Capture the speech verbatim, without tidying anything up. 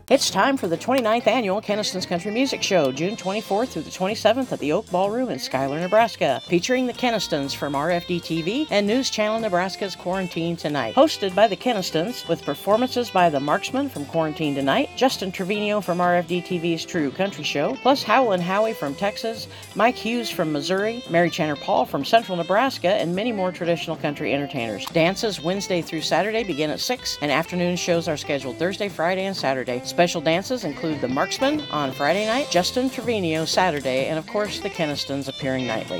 It's time for the twenty-ninth Annual Kenniston's Country Music Show, June twenty-fourth through the twenty-seventh at the Oak Ballroom in Schuyler, Nebraska, featuring the Kennistons from R F D T V and News Channel Nebraska's Quarantine Tonight. Hosted by the Kennistons, with performances by the Marksmen from Quarantine Tonight, Justin Trevino from R F D T V's True Country Show, plus Howell and Howie from Texas, Mike Hughes from Missouri, Mary Channer Paul from Central Nebraska, and many more traditional country entertainers. Dances Wednesday through Saturday begin at six, and afternoon shows are scheduled Thursday, Friday, and Saturday. Special dances include the Marksmen on Friday night, Justin Trevino Saturday, and of course the Kennistons appearing nightly.